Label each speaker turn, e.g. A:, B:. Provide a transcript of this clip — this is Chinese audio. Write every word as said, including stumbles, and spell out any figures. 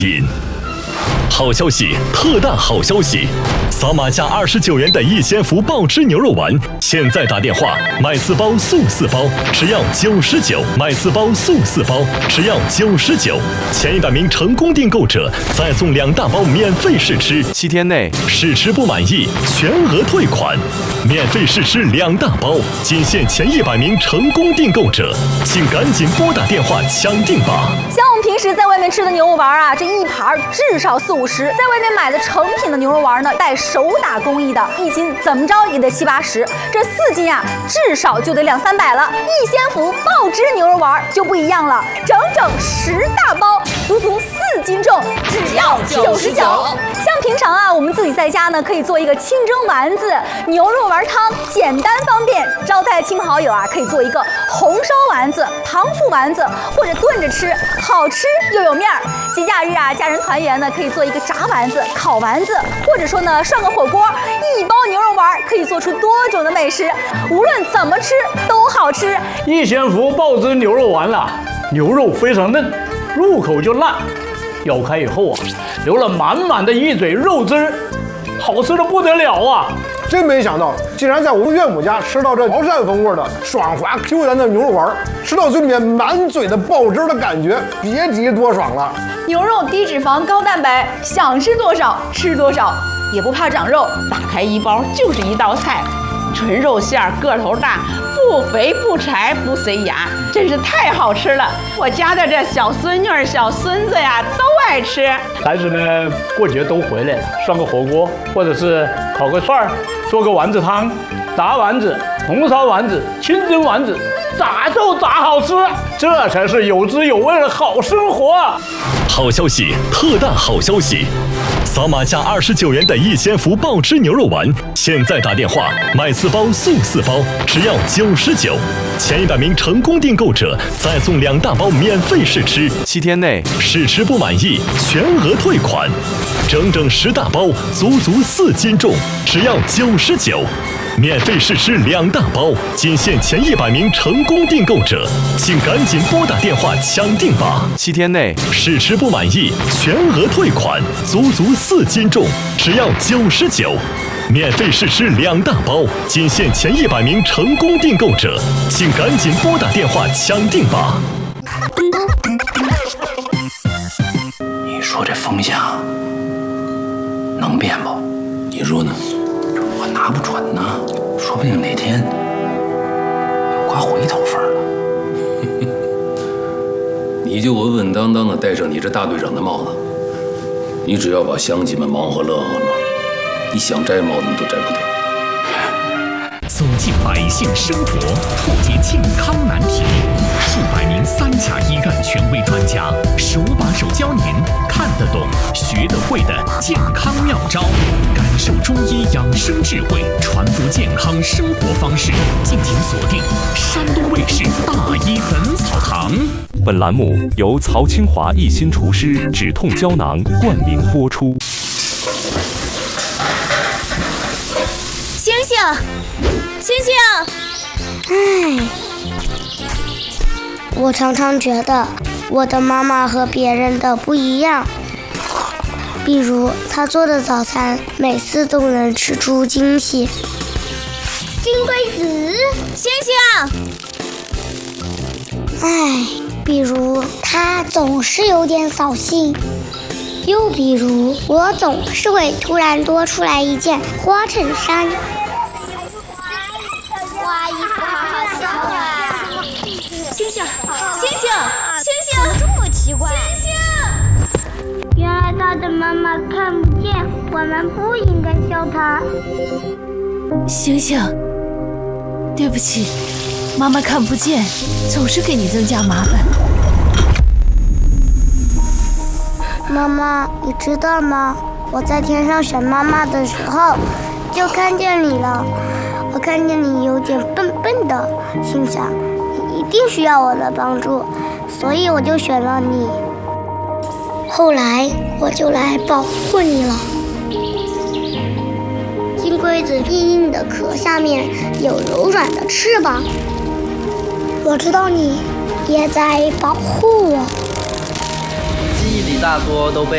A: 饮。好消息，特大好消息！扫码价二十九元的逸仙福爆汁牛肉丸，现在打电话买四包送四包，只要九十九；买四包送四包，只要九十九。前一百名成功订购者再送两大包免费试吃，
B: 七天内
A: 试吃不满意全额退款。免费试吃两大包，仅限前一百名成功订购者，请赶紧拨打电话抢订吧！
C: 像我们平时在外面吃的牛肉丸啊，这一盘至少四五十，在外面买的成品的牛肉丸呢，带手打工艺的，一斤怎么着也得七八十，这四斤啊，至少就得两三百了。逸仙福爆汁牛肉丸就不一样了，整整十大包，足足四斤重，只要九十九。像平常啊，我们自己在家呢，可以做一个清蒸丸子、牛肉丸汤，简单方便。招待亲朋好友啊，可以做一个红烧丸子、糖醋丸子，或者炖着吃，好吃又有面儿。节假日啊，家人团圆呢，可以做一个炸丸子、烤丸子，或者说呢涮个火锅。一包牛肉丸可以做出多种的美食，无论怎么吃都好吃。
D: 逸仙福爆汁牛肉丸啦，牛肉非常嫩，入口就烂，咬开以后啊，流了满满的一嘴肉汁儿，好吃的不得了啊！
E: 真没想到，竟然在我们岳母家吃到这潮汕风味的爽滑 Q 弹的牛肉丸，吃到嘴里面满嘴的爆汁的感觉，别提多爽了。
F: 牛肉低脂肪高蛋白，想吃多少吃多少，也不怕长肉。打开一包就是一道菜，纯肉馅儿，个头大，不肥不柴不塞牙，真是太好吃了。我家的这小孙女儿、小孙子呀都爱吃。
D: 孩子们过节都回来了，涮个火锅，或者是烤个串儿，做个丸子汤，炸丸子、红烧丸子、清蒸丸子，咋就咋好吃，这才是有滋有味的好生活。
A: 好消息，特大好消息！扫码价二十九元的逸仙福爆汁牛肉丸，现在打电话买四包送四包，只要九十九。前一百名成功订购者再送两大包免费试吃，
B: 七天内
A: 试吃不满意全额退款。整整十大包，足足四斤重，只要九十九。免费试吃两大包，仅限前一百名成功订购者，请赶紧拨打电话抢订吧！
B: 七天内
A: 试吃不满意全额退款，足足四斤重，只要九十九。免费试吃两大包，仅限前一百名成功订购者，请赶紧拨打电话抢订吧！
G: 你说这风向能变不？你说呢？我拿不准呢，说不定哪天又刮回头风了。你就稳稳当当的戴上你这大队长的帽子，你只要把乡亲们忙活乐呵了，你想摘帽子你都摘不掉。
H: 走进百姓生活，破解健康难题，数百名三甲医院权威专家手把手教您看得懂、学得会的健康妙招，感受中医养生智慧，传播健康生活方式。敬请锁定山东卫视大医本草堂。
B: 本栏目由曹清华一心厨师止痛胶囊冠名播出。
C: 星星，星星，
I: 唉，我常常觉得我的妈妈和别人的不一样，比如她做的早餐每次都能吃出惊喜。
J: 金龟子，
C: 星星，
I: 唉，比如
J: 她总是有点扫兴。
I: 又比如我总是会突然多出来一件花衬衫。
J: 哇，衣服好好笑啊！
C: 星星，星星，星星，
J: 怎么这么奇怪？
C: 星星，
J: 原来他的妈妈看不见，我们不应该笑他。
K: 星星，对不起，妈妈看不见，总是给你增加麻烦。
I: 妈妈，你知道吗？我在天上选妈妈的时候，就看见你了。我看见你有点笨笨的，心想你一定需要我的帮助，所以我就选了你。后来我就来保护你了。金龟子硬硬的壳下面有柔软的翅膀，我知道你也在保护我。
L: 记忆里大多都被